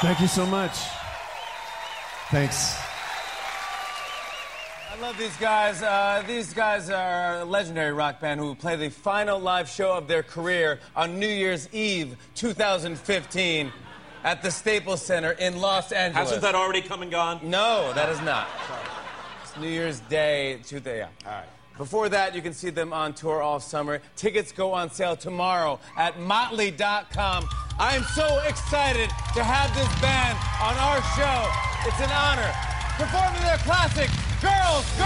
Thank you so much. Thanks. I love these guys. These guys are a legendary rock band who play the final live show of their career on New Year's Eve 2015 at the Staples Center in Los Angeles. Hasn't that already come and gone? No, that is not. It's New Year's Day. Yeah. All right. Before that, you can see them on tour all summer. Tickets go on sale tomorrow at Motley.com. I am so excited to have this band on our show. It's an honor. Performing their classic, Girls,